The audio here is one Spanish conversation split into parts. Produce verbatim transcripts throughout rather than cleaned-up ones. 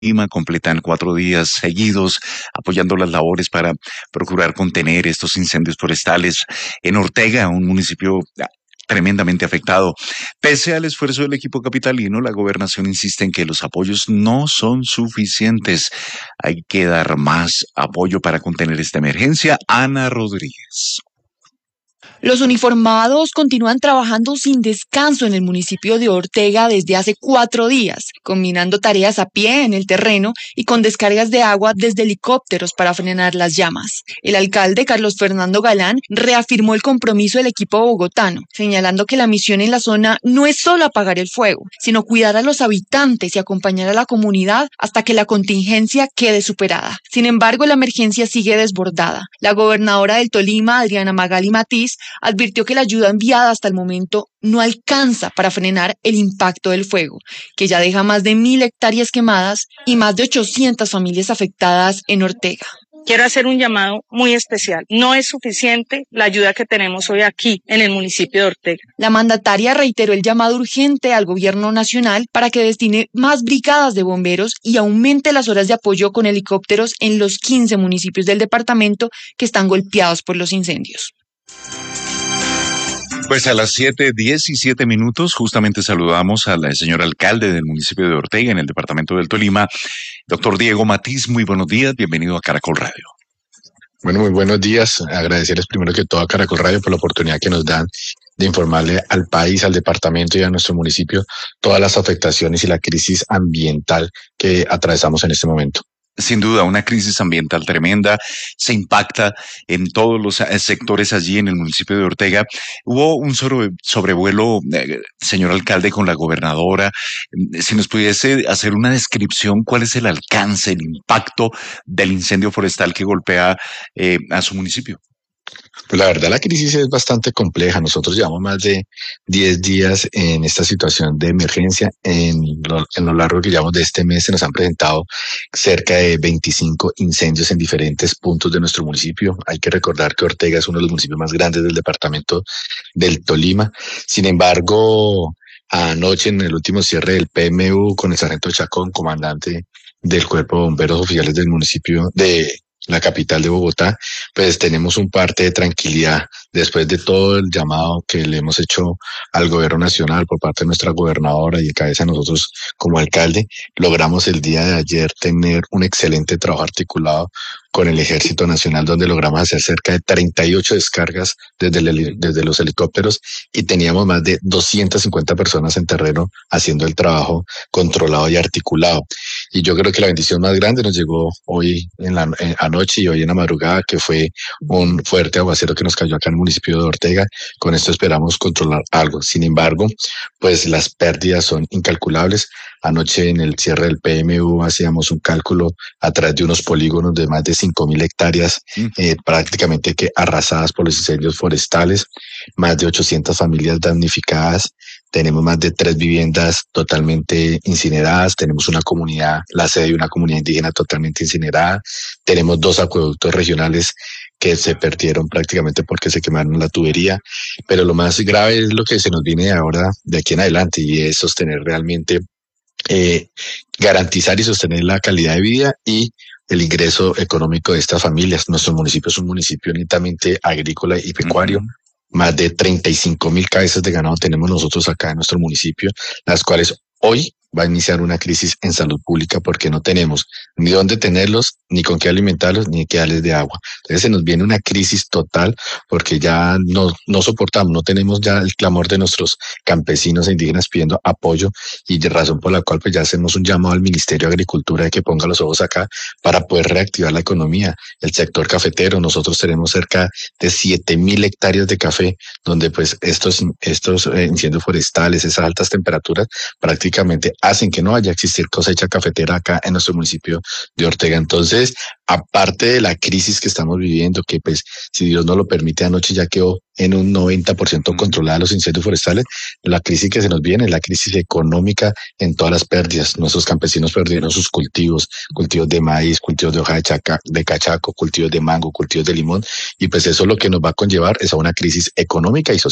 Lima completan cuatro días seguidos apoyando las labores para procurar contener estos incendios forestales en Ortega, un municipio ah, tremendamente afectado. Pese al esfuerzo del equipo capitalino, la gobernación insiste en que los apoyos no son suficientes. Hay que dar más apoyo para contener esta emergencia. Ana Rodríguez. Los uniformados continúan trabajando sin descanso en el municipio de Ortega desde hace cuatro días, combinando tareas a pie en el terreno y con descargas de agua desde helicópteros para frenar las llamas. El alcalde Carlos Fernando Galán reafirmó el compromiso del equipo bogotano, señalando que la misión en la zona no es solo apagar el fuego, sino cuidar a los habitantes y acompañar a la comunidad hasta que la contingencia quede superada. Sin embargo, la emergencia sigue desbordada. La gobernadora del Tolima, Adriana Magali Matiz, advirtió que la ayuda enviada hasta el momento no alcanza para frenar el impacto del fuego, que ya deja más de mil hectáreas quemadas y más de ochocientas familias afectadas en Ortega. Quiero hacer un llamado muy especial. No es suficiente la ayuda que tenemos hoy aquí en el municipio de Ortega. La mandataria reiteró el llamado urgente al gobierno nacional para que destine más brigadas de bomberos y aumente las horas de apoyo con helicópteros en los quince municipios del departamento que están golpeados por los incendios. Pues a las siete diecisiete minutos justamente saludamos al señor alcalde del municipio de Ortega en el departamento del Tolima, doctor Diego Matiz. Muy buenos días, bienvenido a Caracol Radio. Bueno, muy buenos días. Agradecerles primero que todo a Caracol Radio por la oportunidad que nos dan de informarle al país, al departamento y a nuestro municipio todas las afectaciones y la crisis ambiental que atravesamos en este momento. Sin duda, una crisis ambiental tremenda, se impacta en todos los eh, sectores allí en el municipio de Ortega. Hubo un sobre, sobrevuelo, eh, señor alcalde, con la gobernadora. Si nos pudiese hacer una descripción, ¿cuál es el alcance, el impacto del incendio forestal que golpea eh, a su municipio? Pues la verdad la crisis es bastante compleja. Nosotros llevamos más de diez días en esta situación de emergencia. En lo, en lo largo que llevamos de este mes se nos han presentado cerca de veinticinco incendios en diferentes puntos de nuestro municipio. Hay que recordar que Ortega es uno de los municipios más grandes del departamento del Tolima. Sin embargo, anoche en el último cierre del P M U con el sargento Chacón, comandante del Cuerpo de Bomberos Oficiales del municipio de la capital de Bogotá, pues tenemos un parte de tranquilidad después de todo el llamado que le hemos hecho al gobierno nacional por parte de nuestra gobernadora y de cabeza de nosotros como alcalde. Logramos el día de ayer tener un excelente trabajo articulado con el Ejército Nacional, donde logramos hacer cerca de treinta y ocho descargas desde, el, desde los helicópteros y teníamos más de doscientas cincuenta personas en terreno haciendo el trabajo controlado y articulado. Y yo creo que la bendición más grande nos llegó hoy en la en, anoche y hoy en la madrugada, que fue un fuerte aguacero que nos cayó acá en el municipio de Ortega. Con esto esperamos controlar algo. Sin embargo, pues las pérdidas son incalculables. Anoche en el cierre del P M U hacíamos un cálculo a través de unos polígonos de más de cinco mil hectáreas eh, prácticamente que arrasadas por los incendios forestales, más de ochocientas familias damnificadas. Tenemos más de tres viviendas totalmente incineradas, tenemos una comunidad, la sede de una comunidad indígena totalmente incinerada, tenemos dos acueductos regionales que se perdieron prácticamente porque se quemaron la tubería, pero lo más grave es lo que se nos viene ahora de aquí en adelante y es sostener realmente, eh, garantizar y sostener la calidad de vida y el ingreso económico de estas familias. Nuestro municipio es un municipio netamente agrícola y pecuario. Uh-huh. Más de treinta y cinco mil cabezas de ganado tenemos nosotros acá en nuestro municipio, las cuales hoy va a iniciar una crisis en salud pública porque no tenemos ni dónde tenerlos, ni con qué alimentarlos, ni qué darles de agua. Entonces se nos viene una crisis total porque ya no, no soportamos, no tenemos ya el clamor de nuestros campesinos e indígenas pidiendo apoyo y de razón por la cual pues ya hacemos un llamado al Ministerio de Agricultura de que ponga los ojos acá para poder reactivar la economía. El sector cafetero, nosotros tenemos cerca de siete mil hectáreas de café donde pues estos, estos eh, incendios forestales, esas altas temperaturas prácticamente hacen que no vaya a existir cosecha cafetera acá en nuestro municipio de Ortega. Entonces, aparte de la crisis que estamos viviendo, que pues, si Dios no lo permite, anoche ya quedó en un noventa por ciento controlada los incendios forestales, la crisis que se nos viene, la crisis económica en todas las pérdidas. Nuestros campesinos perdieron sus cultivos, cultivos de maíz, cultivos de hoja de, chaca, de cachaco, cultivos de mango, cultivos de limón, y pues eso lo que nos va a conllevar es a una crisis económica y social.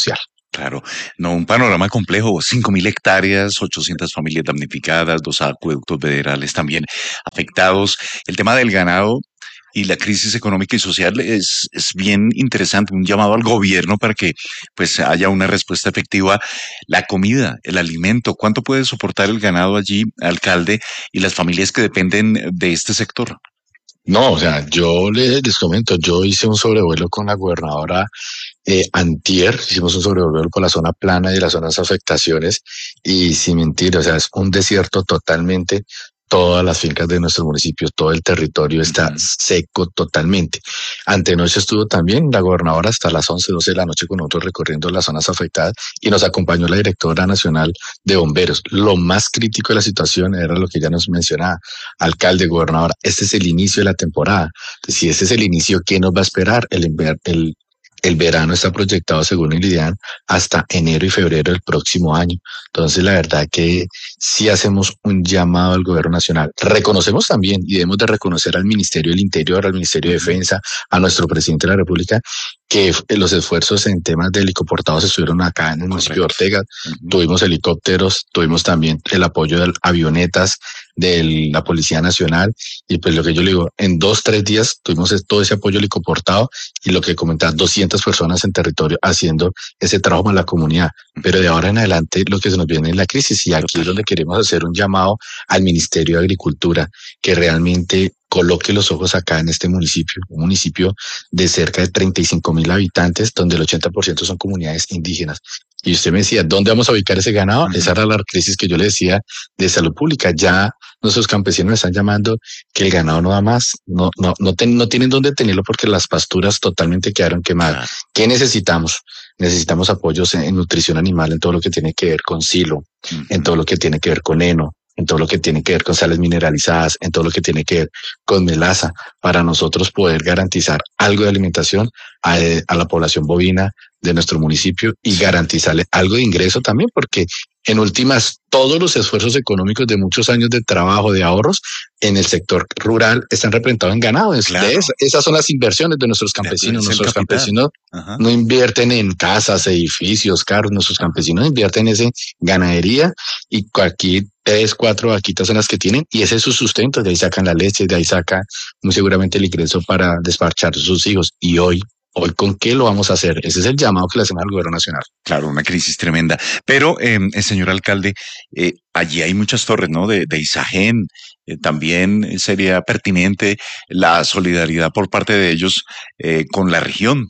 Claro, no, un panorama complejo, cinco mil hectáreas, ochocientas familias damnificadas, dos acueductos federales también afectados. El tema del ganado y la crisis económica y social es, es bien interesante, un llamado al gobierno para que pues haya una respuesta efectiva. La comida, el alimento, ¿cuánto puede soportar el ganado allí, alcalde, y las familias que dependen de este sector? No, o sea, yo les, les comento, yo hice un sobrevuelo con la gobernadora eh, antier, hicimos un sobrevuelo por la zona plana y las zonas afectaciones, y sin mentir, o sea, es un desierto totalmente. Todas las fincas de nuestro municipio, todo el territorio está Ujú. seco totalmente. Antenoche estuvo también la gobernadora hasta las once, doce de la noche con nosotros recorriendo las zonas afectadas y nos acompañó la directora nacional de bomberos. Lo más crítico de la situación era lo que ya nos mencionaba, alcalde, gobernadora, este es el inicio de la temporada. Si este es el inicio, ¿qué nos va a esperar? El, inver- el el verano está proyectado, según el IDEAN, hasta enero y febrero del próximo año. Entonces, la verdad que sí hacemos un llamado al gobierno nacional. Reconocemos también, y debemos de reconocer al Ministerio del Interior, al Ministerio de Ujú. Defensa, a nuestro presidente de la República, que los esfuerzos en temas de helicoportados estuvieron acá en el municipio de Correcto. Ortega. Ujú. Tuvimos helicópteros, tuvimos también el apoyo de avionetas de la Policía Nacional, y pues lo que yo le digo, en dos, tres días tuvimos todo ese apoyo helicoportado y lo que comentaba, doscientas personas en territorio haciendo ese trabajo con la comunidad. Pero de ahora en adelante lo que se nos viene es la crisis, y aquí Total. es donde queremos hacer un llamado al Ministerio de Agricultura, que realmente coloque los ojos acá en este municipio, un municipio de cerca de treinta y cinco mil habitantes, donde el ochenta por ciento son comunidades indígenas. Y usted me decía, ¿dónde vamos a ubicar ese ganado? Ujú. Esa era la crisis que yo le decía de salud pública. Ya nuestros campesinos están llamando que el ganado no da más, no, no, no, ten- no tienen dónde tenerlo porque las pasturas totalmente quedaron quemadas. Claro. ¿Qué necesitamos? Necesitamos apoyos en, en nutrición animal, en todo lo que tiene que ver con silo, en Ujú. todo lo que tiene que ver con heno, en todo lo que tiene que ver con sales mineralizadas, en todo lo que tiene que ver con melaza, para nosotros poder garantizar algo de alimentación a, a la población bovina de nuestro municipio y garantizarle algo de ingreso también, porque en últimas, todos los esfuerzos económicos de muchos años de trabajo, de ahorros en el sector rural están representados en ganado. Es- Claro. De esa- esas son las inversiones de nuestros De- campesinos. es el Nuestros capital. campesinos Ajá. no invierten en casas, edificios, carros. Nuestros Ajá. campesinos invierten en ese ganadería, y aquí tres, cuatro vaquitas son las que tienen, y ese es su sustento. De ahí sacan la leche, de ahí sacan muy seguramente el ingreso para despachar a sus hijos. Y hoy, hoy, ¿con qué lo vamos a hacer? Ese es el llamado que le hacemos al gobierno nacional. Claro, una crisis tremenda. Pero, eh, eh, señor alcalde, eh, allí hay muchas torres, ¿no? De, de Isagen. Eh, también sería pertinente la solidaridad por parte de ellos eh, con la región.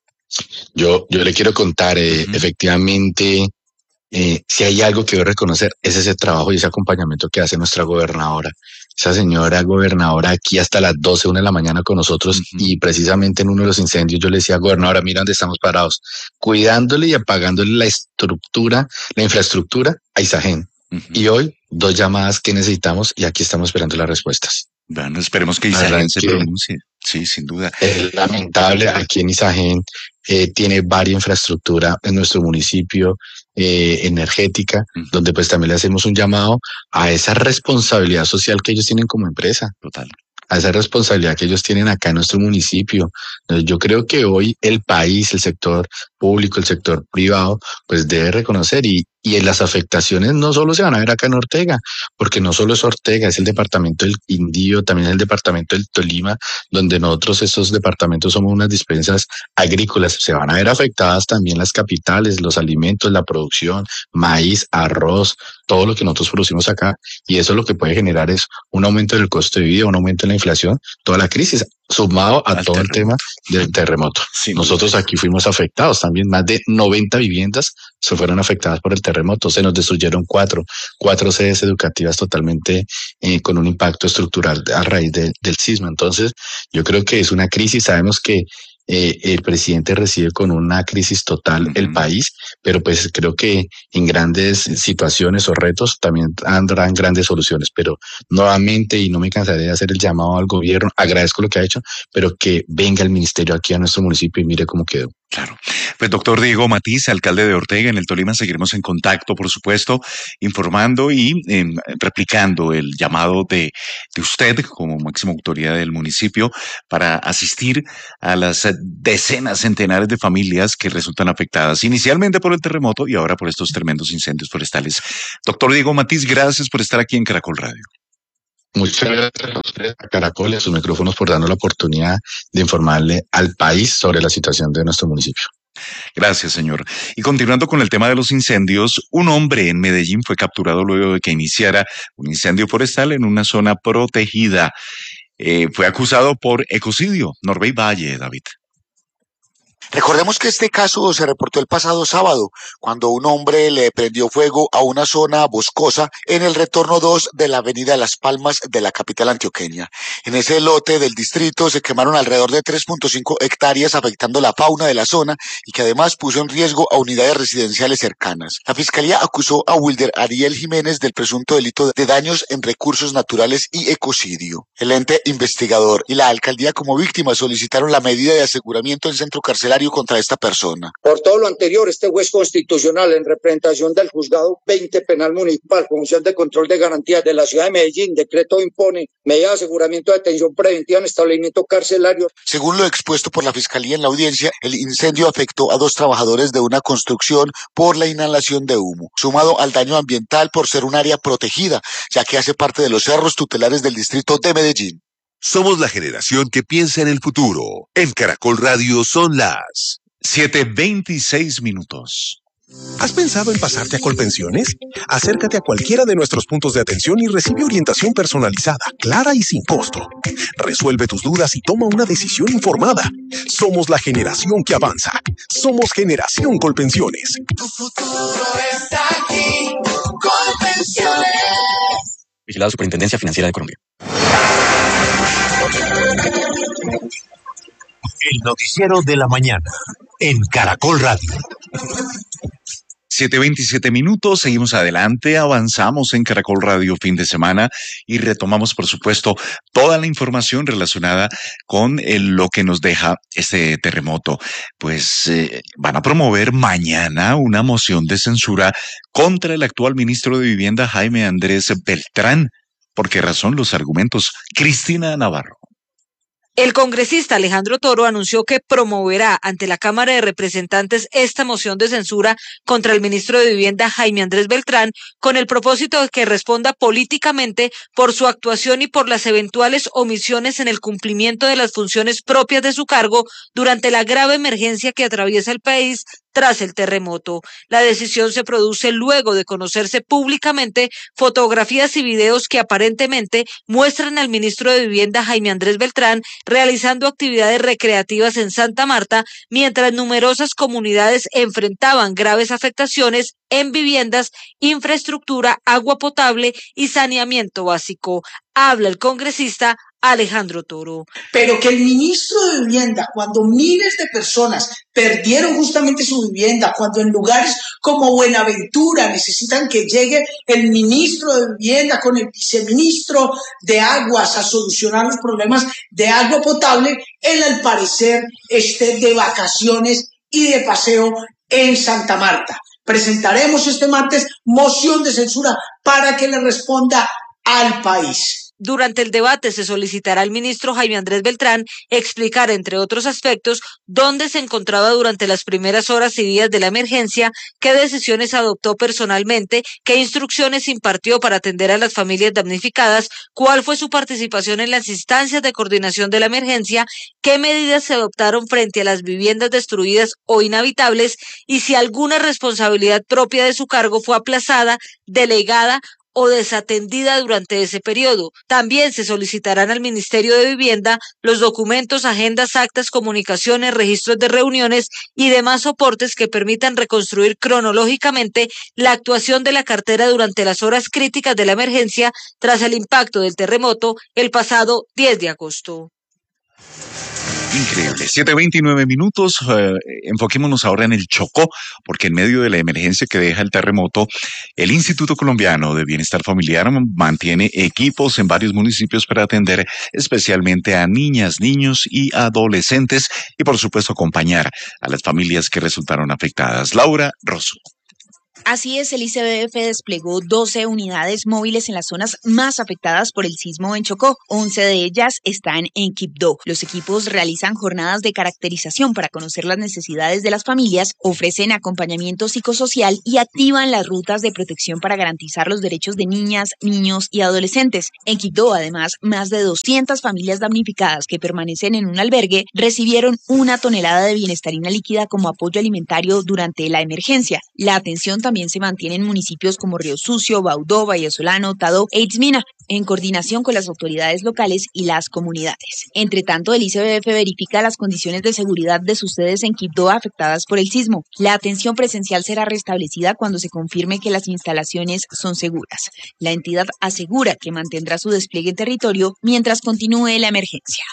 Yo, yo le quiero contar, eh, Ujú. efectivamente, eh, si hay algo que debo reconocer, es ese trabajo y ese acompañamiento que hace nuestra gobernadora. Esa señora gobernadora aquí hasta las doce, una de la mañana con nosotros, Ujú. y precisamente en uno de los incendios yo le decía, gobernadora, mira dónde estamos parados, cuidándole y apagándole la estructura, la infraestructura a Isagen. Ujú. Y hoy, dos llamadas que necesitamos, y aquí estamos esperando las respuestas. Bueno, esperemos que La verdad Isagen se que pronuncie. Sí, sin duda. es lamentable, aquí en Isagen eh, tiene varia infraestructura en nuestro municipio, eh, energética, Ujú. donde pues también le hacemos un llamado a esa responsabilidad social que ellos tienen como empresa, Total. a esa responsabilidad que ellos tienen acá en nuestro municipio. Entonces, yo creo que hoy el país, el sector público, el sector privado, pues debe reconocer, y, y en las afectaciones no solo se van a ver acá en Ortega, porque no solo es Ortega, es el departamento del Quindío, también es el departamento del Tolima, donde nosotros estos departamentos somos unas dispensas agrícolas. Se van a ver afectadas también las capitales, los alimentos, la producción, maíz, arroz, todo lo que nosotros producimos acá, y eso lo que puede generar es un aumento del costo de vida, un aumento en la inflación, toda la crisis, sumado a Al todo el tema terremoto. del terremoto. Sin duda. Nosotros aquí fuimos afectados también, más de noventa viviendas se fueron afectadas por el terremoto, se nos destruyeron cuatro, cuatro sedes educativas totalmente eh, con un impacto estructural a raíz de- del sismo. Entonces, yo creo que es una crisis, sabemos que eh, el presidente recibe con una crisis total el Ujú. país, pero pues creo que en grandes situaciones o retos también tendrán grandes soluciones. Pero nuevamente, y no me cansaré de hacer el llamado al gobierno, agradezco lo que ha hecho, pero que venga el ministerio aquí a nuestro municipio y mire cómo quedó. Claro. Pues doctor Diego Matiz, alcalde de Ortega en el Tolima, seguiremos en contacto, por supuesto, informando y eh, replicando el llamado de, de usted como máxima autoridad del municipio para asistir a las decenas, centenares de familias que resultan afectadas inicialmente por el terremoto y ahora por estos tremendos incendios forestales. Doctor Diego Matiz, gracias por estar aquí en Caracol Radio. Muchas gracias a ustedes, a Caracol y a sus micrófonos por darnos la oportunidad de informarle al país sobre la situación de nuestro municipio. Gracias, señor. Y continuando con el tema de los incendios, un hombre en Medellín fue capturado luego de que iniciara un incendio forestal en una zona protegida. Eh, fue acusado por ecocidio. Norbey Valle, David. Recordemos que este caso se reportó el pasado sábado, cuando un hombre le prendió fuego a una zona boscosa en el retorno dos de la avenida Las Palmas de la capital antioqueña. En ese lote del distrito se quemaron alrededor de tres punto cinco hectáreas, afectando la fauna de la zona y que además puso en riesgo a unidades residenciales cercanas. La Fiscalía acusó a Wilder Ariel Jiménez del presunto delito de daños en recursos naturales y ecocidio. El ente investigador y la alcaldía como víctima solicitaron la medida de aseguramiento en centro carcelario contra esta persona. Por todo lo anterior, este juez constitucional, en representación del juzgado veinte penal municipal, Comisión de Control de Garantías de la Ciudad de Medellín, decreto impone medida de aseguramiento de detención preventiva en establecimiento carcelario. Según lo expuesto por la Fiscalía en la audiencia, el incendio afectó a dos trabajadores de una construcción por la inhalación de humo, sumado al daño ambiental por ser un área protegida, ya que hace parte de los cerros tutelares del distrito de Medellín. Somos la generación que piensa en el futuro. En Caracol Radio son las siete veintiséis minutos. ¿Has pensado en pasarte a Colpensiones? Acércate a cualquiera de nuestros puntos de atención y recibe orientación personalizada, clara y sin costo. Resuelve tus dudas y toma una decisión informada. Somos la generación que avanza. Somos Generación Colpensiones. Tu futuro está aquí. Colpensiones. Vigilado Superintendencia Financiera de Colombia. El noticiero de la mañana en Caracol Radio. siete veintisiete minutos, seguimos adelante, avanzamos en Caracol Radio fin de semana y retomamos, por supuesto, toda la información relacionada con el, lo que nos deja este terremoto. Pues eh, van a promover mañana una moción de censura contra el actual ministro de Vivienda, Jaime Andrés Beltrán. ¿Por qué razón? Los argumentos. Cristina Navarro. El congresista Alejandro Toro anunció que promoverá ante la Cámara de Representantes esta moción de censura contra el ministro de Vivienda Jaime Andrés Beltrán con el propósito de que responda políticamente por su actuación y por las eventuales omisiones en el cumplimiento de las funciones propias de su cargo durante la grave emergencia que atraviesa el país tras el terremoto. La decisión se produce luego de conocerse públicamente fotografías y videos que aparentemente muestran al ministro de Vivienda Jaime Andrés Beltrán realizando actividades recreativas en Santa Marta, mientras numerosas comunidades enfrentaban graves afectaciones en viviendas, infraestructura, agua potable y saneamiento básico. Habla el congresista Alejandro Toro. Pero que el ministro de Vivienda, cuando miles de personas perdieron justamente su vivienda, cuando en lugares como Buenaventura necesitan que llegue el ministro de Vivienda con el viceministro de Aguas a solucionar los problemas de agua potable, él al parecer esté de vacaciones y de paseo en Santa Marta. Presentaremos este martes moción de censura para que le responda al país. Durante el debate se solicitará al ministro Jaime Andrés Beltrán explicar, entre otros aspectos, dónde se encontraba durante las primeras horas y días de la emergencia, qué decisiones adoptó personalmente, qué instrucciones impartió para atender a las familias damnificadas, cuál fue su participación en las instancias de coordinación de la emergencia, qué medidas se adoptaron frente a las viviendas destruidas o inhabitables y si alguna responsabilidad propia de su cargo fue aplazada, delegada o desatendida durante ese periodo. También se solicitarán al Ministerio de Vivienda los documentos, agendas, actas, comunicaciones, registros de reuniones y demás soportes que permitan reconstruir cronológicamente la actuación de la cartera durante las horas críticas de la emergencia tras el impacto del terremoto el pasado diez de agosto. Increíble. siete veintinueve minutos. Eh, enfoquémonos ahora en el Chocó, porque en medio de la emergencia que deja el terremoto, el Instituto Colombiano de Bienestar Familiar mantiene equipos en varios municipios para atender especialmente a niñas, niños y adolescentes y, por supuesto, acompañar a las familias que resultaron afectadas. Laura Rosso. Así es, el I C B F desplegó doce unidades móviles en las zonas más afectadas por el sismo en Chocó. once de ellas están en Quibdó. Los equipos realizan jornadas de caracterización para conocer las necesidades de las familias, ofrecen acompañamiento psicosocial y activan las rutas de protección para garantizar los derechos de niñas, niños y adolescentes. En Quibdó, además, más de doscientas familias damnificadas que permanecen en un albergue recibieron una tonelada de bienestarina líquida como apoyo alimentario durante la emergencia. La atención también También se mantiene en municipios como Río Sucio, Baudó, Vallesolano, Tadó e Itzmina, en coordinación con las autoridades locales y las comunidades. Entre tanto, el I C B F verifica las condiciones de seguridad de sus sedes en Quibdó afectadas por el sismo. La atención presencial será restablecida cuando se confirme que las instalaciones son seguras. La entidad asegura que mantendrá su despliegue en territorio mientras continúe la emergencia.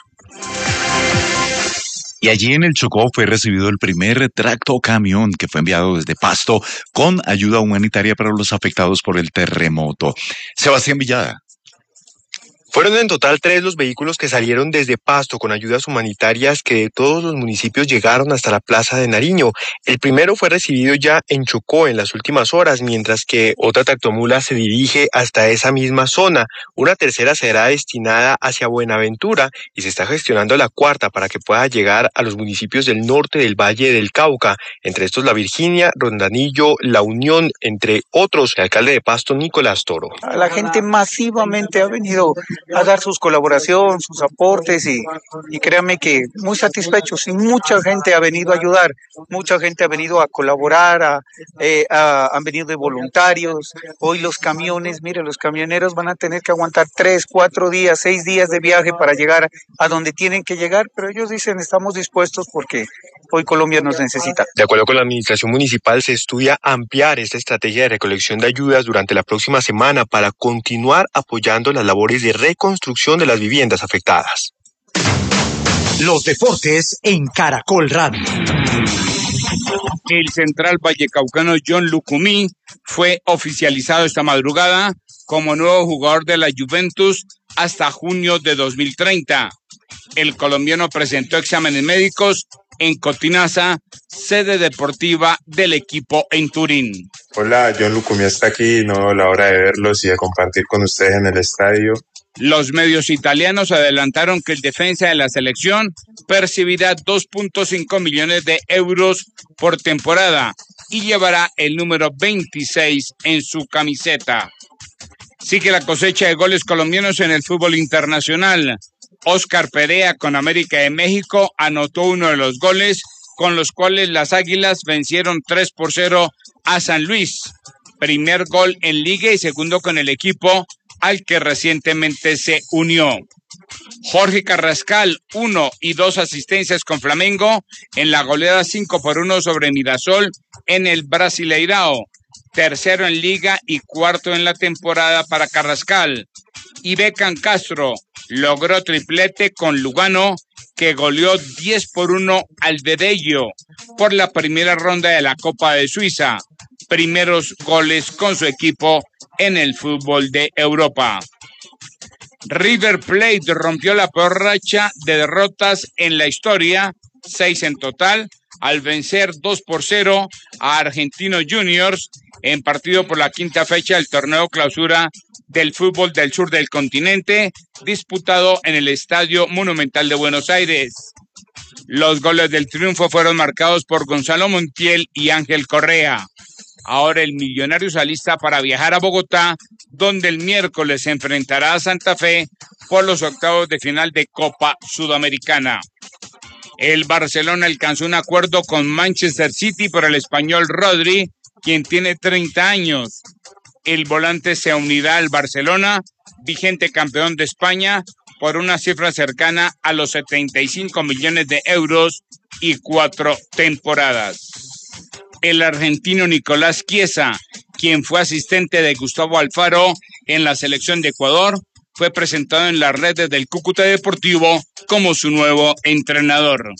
Y allí en el Chocó fue recibido el primer tractocamión que fue enviado desde Pasto con ayuda humanitaria para los afectados por el terremoto. Sebastián Villada. Fueron en total tres los vehículos que salieron desde Pasto con ayudas humanitarias que de todos los municipios llegaron hasta la Plaza de Nariño. El primero fue recibido ya en Chocó en las últimas horas, mientras que otra tractomula se dirige hasta esa misma zona. Una tercera será destinada hacia Buenaventura y se está gestionando la cuarta para que pueda llegar a los municipios del norte del Valle del Cauca, entre estos La Virginia, Rondanillo, La Unión, entre otros. El alcalde de Pasto, Nicolás Toro. La gente masivamente ha venido a dar sus colaboraciones, sus aportes y, y créanme que muy satisfechos y mucha gente ha venido a ayudar, mucha gente ha venido a colaborar, a, eh, a, han venido de voluntarios. Hoy los camiones, mire, los camioneros van a tener que aguantar tres, cuatro días, seis días de viaje para llegar a donde tienen que llegar, pero ellos dicen estamos dispuestos porque hoy Colombia nos necesita. De acuerdo con la administración municipal, se estudia ampliar esta estrategia de recolección de ayudas durante la próxima semana para continuar apoyando las labores de reconstrucción de las viviendas afectadas. Los deportes en Caracol Radio. El central vallecaucano John Lucumí fue oficializado esta madrugada como nuevo jugador de la Juventus hasta junio de dos mil treinta. El colombiano presentó exámenes médicos en Cotinaza, sede deportiva del equipo en Turín. Hola, John Lucumí está aquí, no la hora de verlos y de compartir con ustedes en el estadio. Los medios italianos adelantaron que el defensa de la selección percibirá dos punto cinco millones de euros por temporada y llevará el número veintiséis en su camiseta. Sigue la cosecha de goles colombianos en el fútbol internacional. Oscar Perea con América de México anotó uno de los goles con los cuales las Águilas vencieron tres por cero a San Luis. Primer gol en liga y segundo con el equipo al que recientemente se unió. Jorge Carrascal, uno y dos asistencias con Flamengo en la goleada cinco por uno sobre Mirasol en el Brasileirao. Tercero en liga y cuarto en la temporada para Carrascal. Y Beckham Castro logró triplete con Lugano, que goleó diez por uno al Vedello por la primera ronda de la Copa de Suiza. Primeros goles con su equipo en el fútbol de Europa. River Plate rompió la peor racha de derrotas en la historia, seis en total, al vencer dos por cero a Argentinos Juniors en partido por la quinta fecha del torneo clausura del fútbol del sur del continente, disputado en el Estadio Monumental de Buenos Aires. Los goles del triunfo fueron marcados por Gonzalo Montiel y Ángel Correa. Ahora el Millonario se alista para viajar a Bogotá, donde el miércoles se enfrentará a Santa Fe por los octavos de final de Copa Sudamericana. El Barcelona alcanzó un acuerdo con Manchester City por el español Rodri, quien tiene treinta años. El volante se unirá al Barcelona, vigente campeón de España, por una cifra cercana a los setenta y cinco millones de euros y cuatro temporadas. El argentino Nicolás Chiesa, quien fue asistente de Gustavo Alfaro en la selección de Ecuador, fue presentado en las redes del Cúcuta Deportivo como su nuevo entrenador.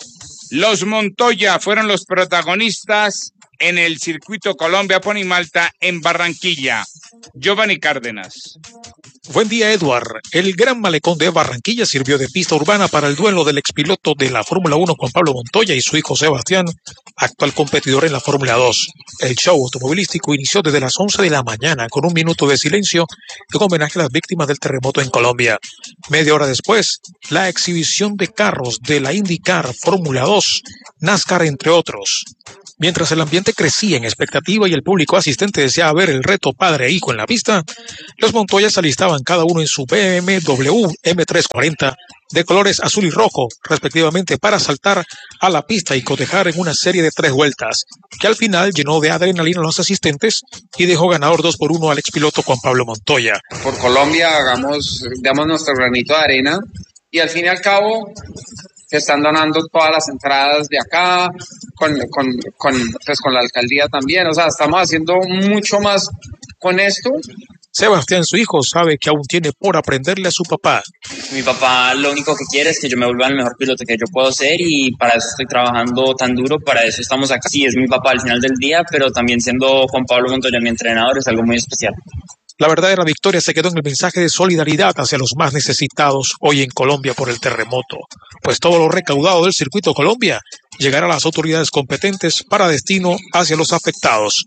Los Montoya fueron los protagonistas en el circuito Colombia Pony Malta en Barranquilla. Giovanni Cárdenas. Buen día, Edward. El Gran Malecón de Barranquilla sirvió de pista urbana para el duelo del expiloto de la Fórmula uno Juan Pablo Montoya y su hijo Sebastián, actual competidor en la Fórmula dos. El show automovilístico inició desde las once de la mañana con un minuto de silencio en homenaje a las víctimas del terremoto en Colombia. Media hora después, la exhibición de carros de la IndyCar, Fórmula dos, NASCAR, entre otros. Mientras el ambiente crecía en expectativa y el público asistente deseaba ver el reto padre e hijo en la pista, los Montoya se alistaban cada uno en su B M W M trescientos cuarenta de colores azul y rojo, respectivamente, para saltar a la pista y cotejar en una serie de tres vueltas, que al final llenó de adrenalina a los asistentes y dejó ganador dos por uno al expiloto Juan Pablo Montoya. Por Colombia hagamos, damos nuestro granito de arena y al fin y al cabo se están donando todas las entradas de acá, con, con, con, pues con la alcaldía también, o sea, estamos haciendo mucho más con esto. Sebastián, su hijo, sabe que aún tiene por aprenderle a su papá. Mi papá lo único que quiere es que yo me vuelva el mejor piloto que yo puedo ser y para eso estoy trabajando tan duro, para eso estamos acá. Sí, es mi papá al final del día, pero también siendo Juan Pablo Montoya mi entrenador es algo muy especial. La verdadera victoria se quedó en el mensaje de solidaridad hacia los más necesitados hoy en Colombia por el terremoto, pues todo lo recaudado del circuito Colombia llegará a las autoridades competentes para destino hacia los afectados.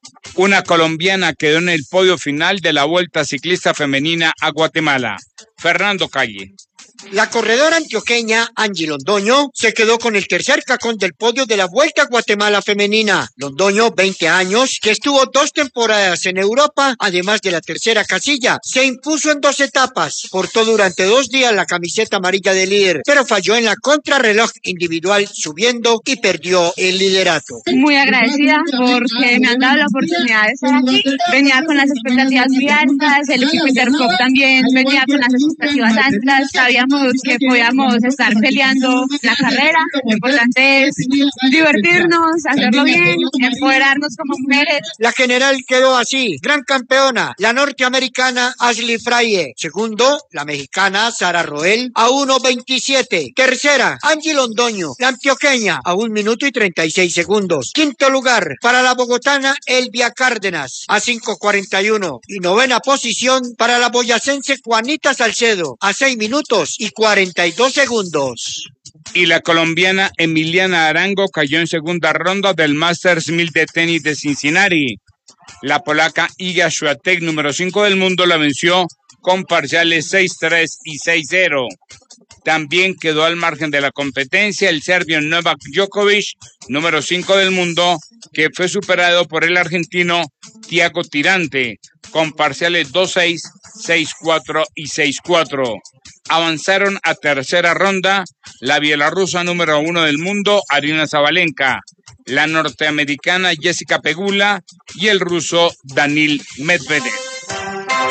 Una colombiana quedó en el podio final de la Vuelta Ciclista Femenina a Guatemala. Fernando Calle. La corredora antioqueña Angie Londoño se quedó con el tercer cajón del podio de la Vuelta a Guatemala femenina. Londoño, veinte años, que estuvo dos temporadas en Europa, además de la tercera casilla, se impuso en dos etapas. Portó durante dos días la camiseta amarilla de líder, pero falló en la contrarreloj individual subiendo y perdió el liderato. Muy agradecida porque me han dado la oportunidad de estar aquí. Venía con las expectativas muy altas, el equipo Intercop también venía con las expectativas altas, sabíamos que podíamos estar peleando la carrera. Lo importante es divertirnos, hacerlo bien, empoderarnos como mujeres. La general quedó así: gran campeona, la norteamericana Ashley Fraye. Segundo, la mexicana Sara Roel a uno veintisiete. Tercera, Angie Londoño, la antioqueña, a un minuto y treinta y seis segundos. Quinto lugar para la bogotana Elvia Cárdenas a cinco cuarenta y uno. Y novena posición para la boyacense Juanita Salcedo a seis minutos y cuarenta y dos segundos. Y la colombiana Emiliana Arango cayó en segunda ronda del Masters mil de tenis de Cincinnati. La polaca Iga Swiatek, número cinco del mundo, la venció con parciales seis tres y seis cero. También quedó al margen de la competencia el serbio Novak Djokovic, número cinco del mundo, que fue superado por el argentino Thiago Tirante, con parciales dos seis, seis cuatro y seis cuatro. Avanzaron a tercera ronda la bielorrusa número uno del mundo, Aryna Sabalenka, la norteamericana Jessica Pegula y el ruso Danil Medvedev.